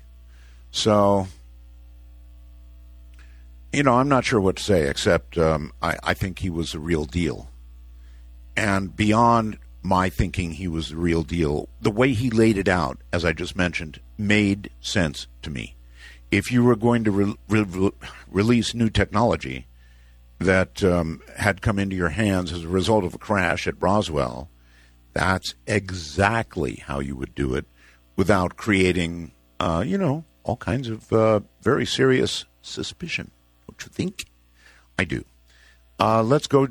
So, you know, I'm not sure what to say, except um, I, I think he was the real deal. And beyond my thinking he was the real deal, the way he laid it out, as I just mentioned, made sense to me. If you were going to re- re- release new technology that um, had come into your hands as a result of a crash at Roswell, that's exactly how you would do it without creating, uh, you know, all kinds of uh, very serious suspicion. Don't you think? I do. Uh, let's go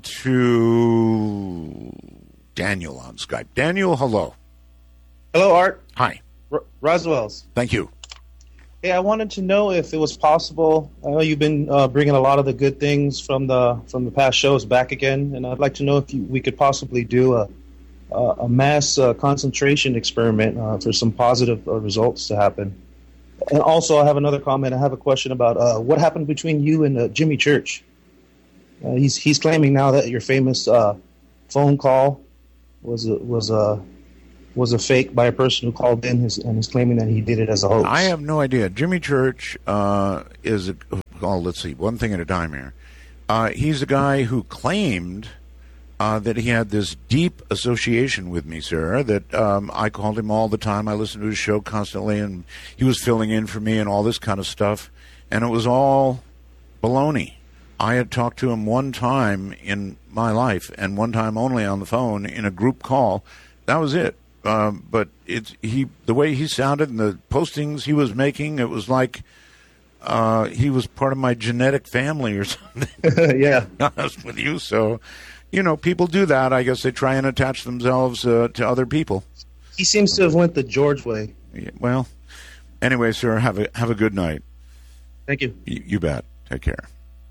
to Daniel on Skype. Daniel, hello. Hello, Art. Hi. R- Roswell's. Thank you. Hey, I wanted to know if it was possible. I know you've been uh, bringing a lot of the good things from the from the past shows back again, and I'd like to know if you, we could possibly do a a, a mass uh, concentration experiment uh, for some positive uh, results to happen. And also, I have another comment. I have a question about uh, what happened between you and uh, Jimmy Church. Uh, he's he's claiming now that your famous uh, phone call was a, was a was a fake by a person who called in, his, and he's claiming that he did it as a hoax. I have no idea. Jimmy Church uh, is a, oh, let's see, one thing at a time here. Uh, he's a guy who claimed uh, that he had this deep association with me, sir, that um, I called him all the time. I listened to his show constantly, and he was filling in for me and all this kind of stuff. And it was all baloney. I had talked to him one time in my life, and one time only on the phone in a group call. That was it. Um, but it's he the way he sounded and the postings he was making, it was like uh, he was part of my genetic family or something. Yeah. Honest with you. So, you know, people do that. I guess they try and attach themselves uh, to other people. He seems to have went the George way. Yeah, well, anyway, sir, have a have a good night. Thank you. You, you bet. Take care.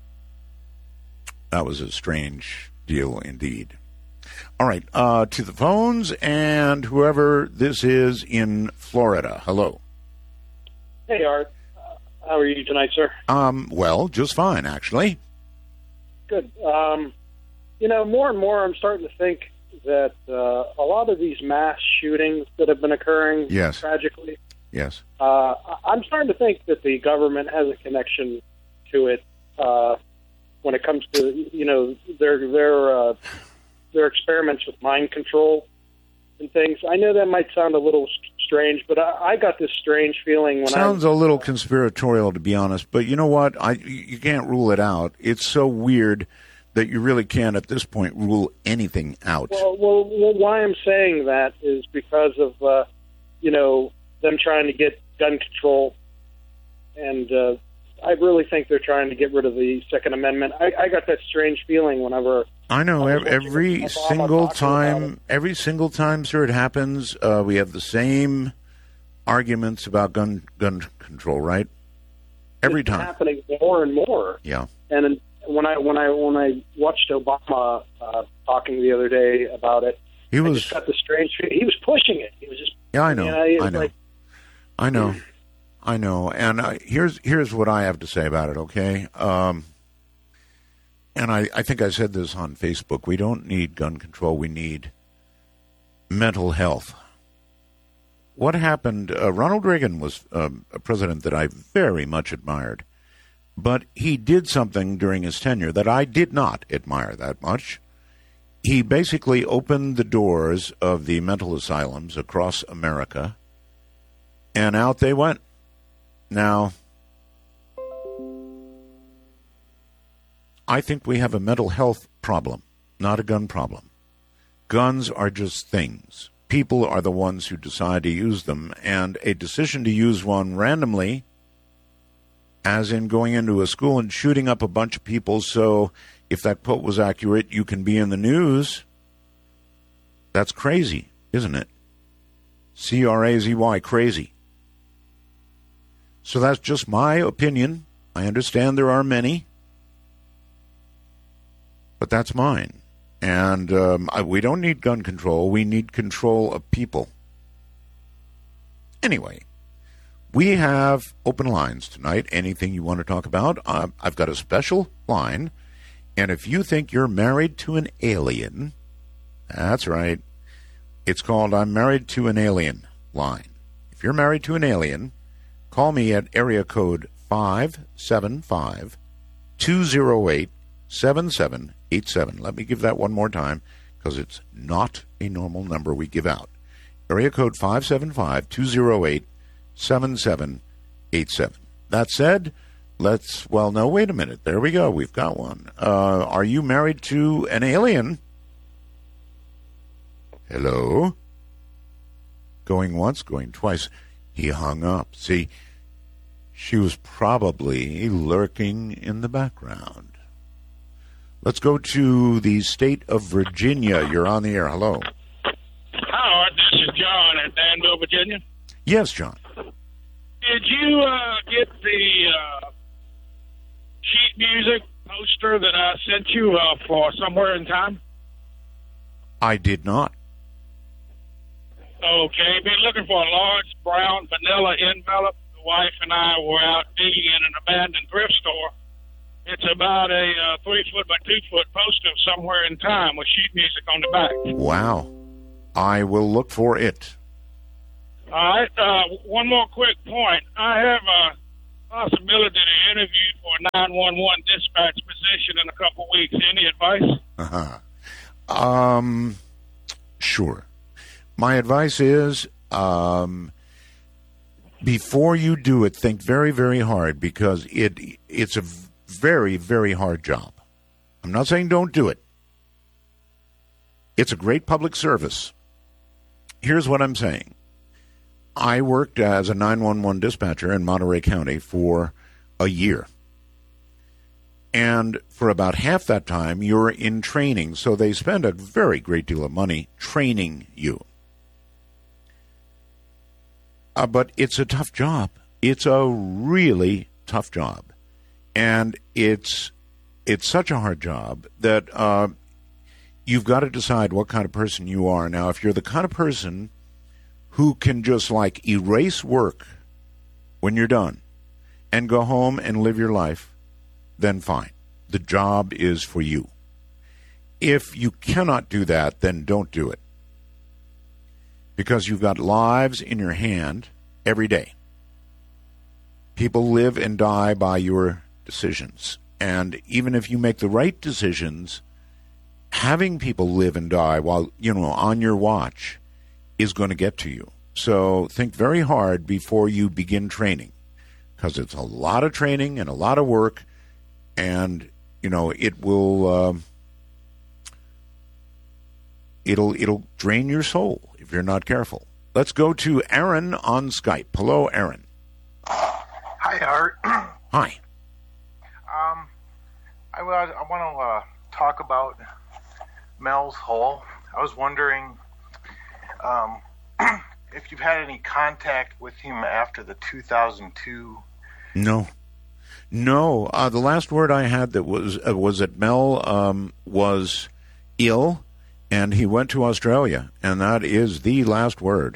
That was a strange deal indeed. All right, uh, to the phones, and whoever this is in Florida. Hello. Hey, Art. Uh, how are you tonight, sir? Um, well, just fine, actually. Good. Um, you know, more and more I'm starting to think that uh, a lot of these mass shootings that have been occurring yes. tragically, yes, uh, I'm starting to think that the government has a connection to it uh, when it comes to, you know, their their uh, their experiments with mind control and things. I know that might sound a little strange, but I, I got this strange feeling when Sounds I... a little conspiratorial, to be honest, but you know what? I You can't rule it out. It's so weird that you really can't, at this point, rule anything out. Well, well, well why I'm saying that is because of, uh, you know, them trying to get gun control, and uh, I really think they're trying to get rid of the Second Amendment. I, I got that strange feeling whenever... I know every, every single time, every single time, sir, it happens. Uh, we have the same arguments about gun gun control, right? Every it's time, happening more and more. Yeah. And when I when I when I watched Obama uh, talking the other day about it, he was I just got the strange. He was pushing it. He was just. Yeah, I know. You know he was I know. Like, I know. I know. And uh, here's here's what I have to say about it. Okay. Um, And I, I think I said this on Facebook. We don't need gun control. We need mental health. What happened? Uh, Ronald Reagan was um, a president that I very much admired. But he did something during his tenure that I did not admire that much. He basically opened the doors of the mental asylums across America, and out they went. Now, I think we have a mental health problem, not a gun problem. Guns are just things. People are the ones who decide to use them, and a decision to use one randomly, as in going into a school and shooting up a bunch of people so if that quote was accurate, you can be in the news, that's crazy, isn't it? C R A Z Y, crazy. So that's just my opinion. I understand there are many. But that's mine. And um, I, we don't need gun control. We need control of people. Anyway, we have open lines tonight. Anything you want to talk about? Uh, I've got a special line. And if you think you're married to an alien, that's right. It's called I'm Married to an Alien line. If you're married to an alien, call me at area code five seven five, two oh eight, seven seven eight seven. Let me give that one more time because it's not a normal number we give out. Area code five seven five, two oh eight, seven seven eight seven. That said, let's, well, no, wait a minute. There we go. We've got one. Uh, are you married to an alien? Hello? Going once, going twice. He hung up. See, she was probably lurking in the background. Let's go to the state of Virginia. You're on the air. Hello. Hi, this is John at Danville, Virginia. Yes, John. Did you uh, get the uh, sheet music poster that I sent you uh, for Somewhere in Time? I did not. Okay, been looking for a large brown vanilla envelope, the the wife and I were out digging in an abandoned thrift store. It's about a uh, three foot by two foot poster of Somewhere in Time with sheet music on the back. Wow. I will look for it. All right. Uh, one more quick point. I have a possibility to interview for a nine one one dispatch position in a couple weeks. Any advice? Uh-huh. Um, sure. My advice is, um, before you do it, think very, very hard, because it it's a very, very hard job. I'm not saying don't do it. It's a great public service. Here's what I'm saying. I worked as a nine one one dispatcher in Monterey County for a year. And for about half that time, you're in training, so they spend a very great deal of money training you. Uh, but it's a tough job. It's a really tough job. And it's it's such a hard job that uh, you've got to decide what kind of person you are. Now, if you're the kind of person who can just, like, erase work when you're done and go home and live your life, then fine. The job is for you. If you cannot do that, then don't do it. Because you've got lives in your hand every day. People live and die by your decisions. And even if you make the right decisions, having people live and die while, you know, on your watch is going to get to you. So think very hard before you begin training, because it's a lot of training and a lot of work, and, you know, it will uh, it'll it'll drain your soul if you're not careful. Let's go to Aaron on Skype. Hello, Aaron. Hi, Art. Hi. Um, I, wa- I want to uh, talk about Mel's Hole. I was wondering um, if you've had any contact with him after the two thousand two. No. No. Uh, the last word I had that was uh, was that Mel um, was ill, and he went to Australia, and that is the last word.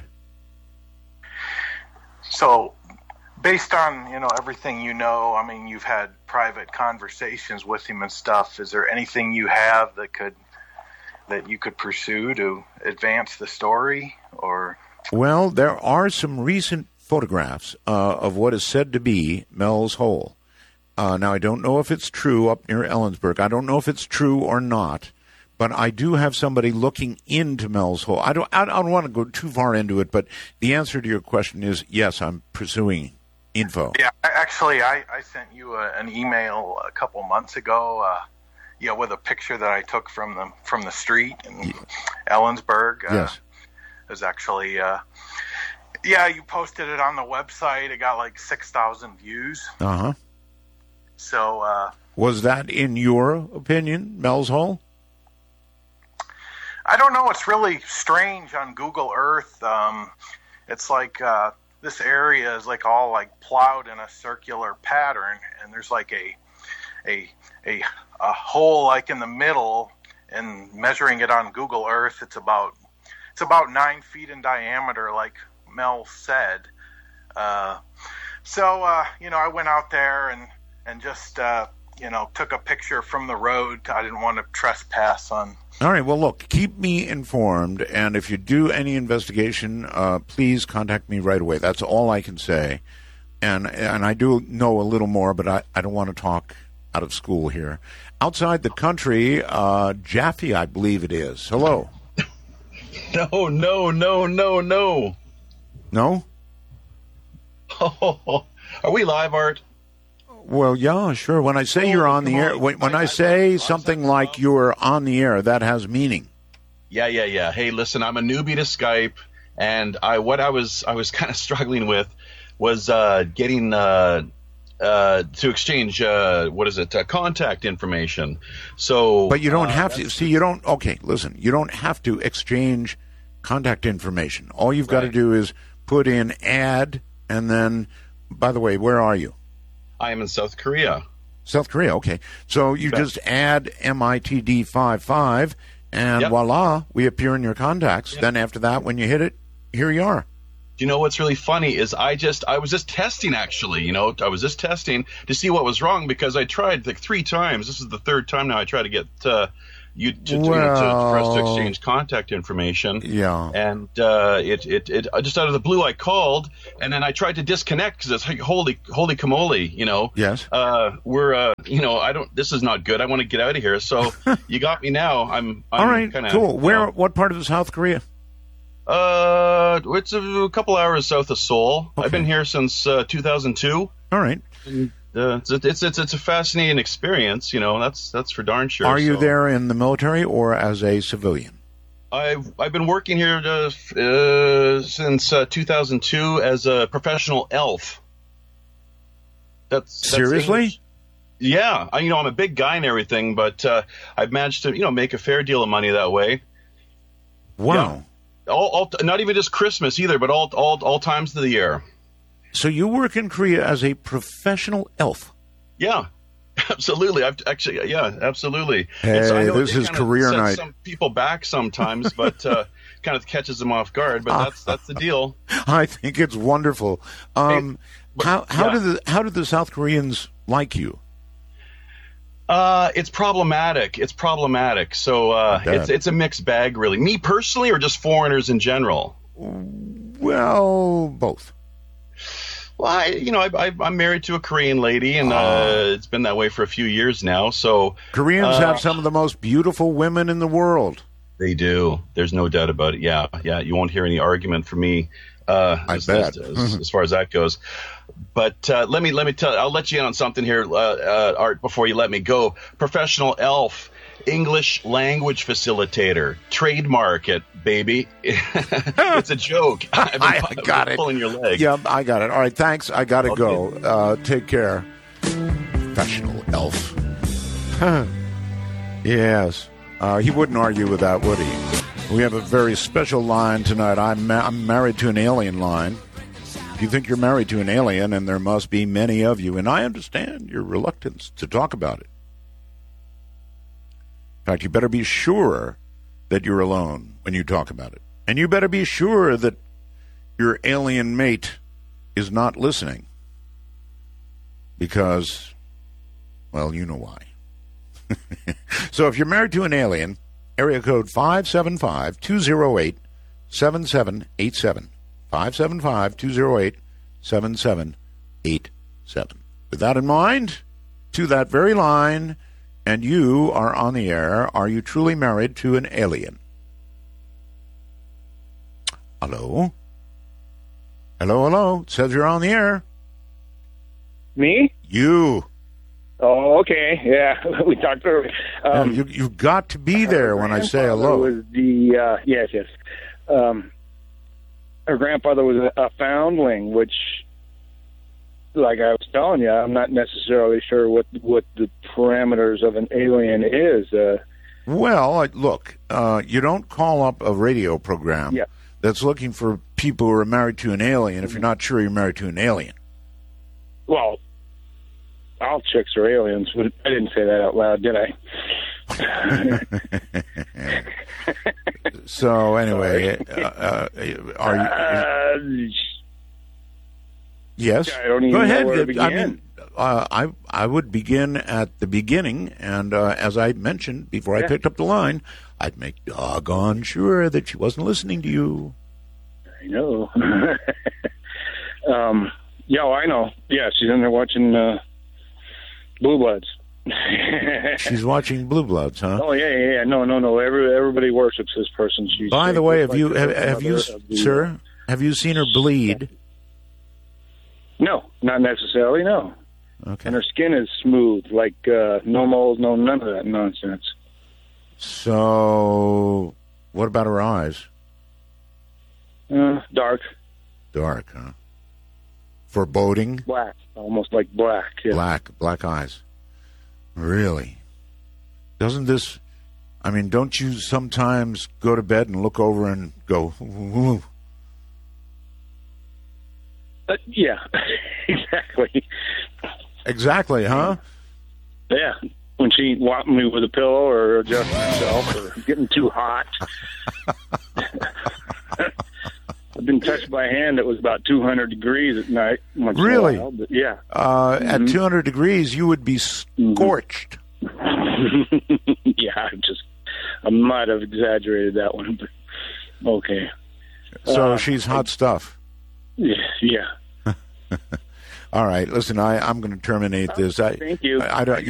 So, based on, you know, everything you know, I mean, you've had private conversations with him and stuff. Is there anything you have that could that you could pursue to advance the story, or? Well, there are some recent photographs uh, of what is said to be Mel's Hole. Uh, now, I don't know if it's true up near Ellensburg. I don't know if it's true or not, but I do have somebody looking into Mel's Hole. I don't, I don't want to go too far into it, but the answer to your question is yes, I'm pursuing info. Yeah, actually, I, I sent you a, an email a couple months ago, uh, you know, with a picture that I took from the from the street in Ellensburg. Uh, yes, it was actually, uh, yeah, you posted it on the website. It got like six thousand views. Uh huh. So, uh, was that, in your opinion, Mel's Hole? I don't know. It's really strange on Google Earth. Um, it's like uh, this area is like all like plowed in a circular pattern, and there's like a a a a hole like in the middle. And measuring it on Google Earth, it's about it's about nine feet in diameter, like Mel said. Uh, so uh, you know, I went out there and and just uh, you know took a picture from the road. I didn't want to trespass on. All right, well, look, keep me informed, and if you do any investigation, uh, please contact me right away. That's all I can say. And and I do know a little more, but I, I don't want to talk out of school here. Outside the country, uh, Jaffe, I believe it is. Hello. No, no, no, no, no. No? Oh, are we live, Art? Well, yeah, sure. When I say you're on the air, when, when I say something like you're on the air, that has meaning. Yeah, yeah, yeah. Hey, listen, I'm a newbie to Skype, and I what I was I was kind of struggling with was uh, getting uh, uh, to exchange uh, what is it uh, contact information. So, but you don't uh, have to. See, you don't. Okay, listen, you don't have to exchange contact information. All you've got to do is put in add, and then. By the way, where are you? I am in South Korea. South Korea, okay. So you Bet. just add M I T D fifty-five, and Yep. voila, we appear in your contacts. Yep. Then after that, when you hit it, here you are. you know what's really funny is I just I was just testing actually, you know, I was just testing to see what was wrong because I tried like three times. This is the third time now I try to get uh, you to, to, well, you know, to for us to exchange contact information. Yeah. And uh, it, it it just out of the blue I called and then I tried to disconnect because it's like, holy holy camole, you know. Yes. Uh, we're uh, you know I don't. This is not good. I want to get out of here. So you got me now. I'm, I'm all right. Kinda, cool. Where? You know, what part of South Korea? Uh, it's a, a couple hours south of Seoul. Okay. I've been here since uh, two thousand two. All right. And, uh, it's, it's it's it's a fascinating experience. You know, that's that's for darn sure. Are you so. there in the military or as a civilian? I've I've been working here uh, uh, since uh, two thousand two as a professional elf. That's, that's seriously. English. Yeah, I, you know I'm a big guy and everything, but uh, I've managed to you know make a fair deal of money that way. Wow. Yeah. All, all, not even just Christmas either, but all, all, all times of the year. So you work in Korea as a professional elf? Yeah, absolutely. I've actually, yeah, absolutely. Hey, it's, I know this it is kind of career sets night. Some people back sometimes, but uh, kind of catches them off guard. But that's that's the deal. I think it's wonderful. Um, Hey, but- how how yeah. do the how do the South Koreans like you? Uh, it's problematic. It's problematic. So uh, bet. it's it's a mixed bag, really. Me personally, or just foreigners in general. Well, both. Well, I, you know, I, I, I'm married to a Korean lady, and uh, it's been that way for a few years now. So Koreans uh, have some of the most beautiful women in the world. They do. There's no doubt about it. Yeah, yeah. You won't hear any argument from me. Uh, I as, bet. as, as, as far as that goes. But uh, let me let me tell. I'll let you in on something here, uh, uh, Art. Before you let me go, professional elf, English language facilitator, trademark it, baby. It's a joke. I've been, I I've got been it. Pulling your leg. Yeah, I got it. All right, thanks. I got to Okay. go. Uh, take care. Professional elf. Yes. Uh, he wouldn't argue with that, would he? We have a very special line tonight. I'm, ma- I'm married to an alien line. If you think you're married to an alien, and there must be many of you, and I understand your reluctance to talk about it. In fact, you better be sure that you're alone when you talk about it. And you better be sure that your alien mate is not listening. Because, well, you know why. So if you're married to an alien, area code five seven five, two oh eight, seven seven eight seven. five seven five, two oh eight, seven seven eight seven. With that in mind, to that very line, and you are on the air, are you truly married to an alien? Hello? Hello, hello. It says you're on the air. Me? You. Oh, okay. Yeah, we talked earlier. Um, Yeah, you, you've got to be there when I say hello. Was the uh, yes, yes. Um, her grandfather was a, a foundling, which, like I was telling you, I'm not necessarily sure what what the parameters of an alien is. Uh, Well, I- look, uh, you don't call up a radio program Yeah. that's looking for people who are married to an alien if you're not sure you're married to an alien. well, all chicks are aliens. But I didn't say that out loud, did I? So anyway, uh, uh, are you? Uh, Yes. I don't even Go know ahead. where to I begin. mean, uh, I I would begin at the beginning, and uh, as I mentioned before I Yeah. picked up the line, I'd make doggone sure that she wasn't listening to you. I know. um, yeah, well, I know. Yeah, she's in there watching uh, Blue Bloods. She's watching Blue Bloods, huh? Oh yeah, yeah, yeah. No, no, no. Every, everybody worships this person. She's By the way, just have you like have, the have you, mother of the- sir? Have you seen her bleed? No, not necessarily. No. Okay. And her skin is smooth, like uh, no moles, no none of that nonsense. So, what about her eyes? Uh, dark, Dark, huh? Foreboding? black, almost like black. Yeah. Black, black eyes. Really? Doesn't this, I mean, don't you sometimes go to bed and look over and go, "Ooh." Uh, yeah, exactly. Exactly, huh? Yeah, when she whopped me with a pillow or adjusting herself or getting too hot. I've been touched by a hand that was about two hundred degrees at night. Once Really? In a while, but yeah. Uh, Mhm. At two hundred degrees, you would be scorched. Yeah, I just I might have exaggerated that one, but okay. So Uh, she's hot stuff. Yeah. yeah. All right, listen, I, I'm going to terminate this. I, Thank you. I, I don't.